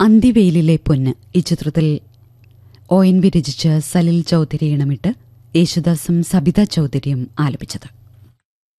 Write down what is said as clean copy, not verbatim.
അന്തിവെയിലിലെ പൊന്ന് ഈ ചിത്രത്തിൽ ONV രചിച്ച് സലിൽ ചൗധരി ഇണമിട്ട് യേശുദാസും സബിത ചൗധരിയും ആലപിച്ചത്.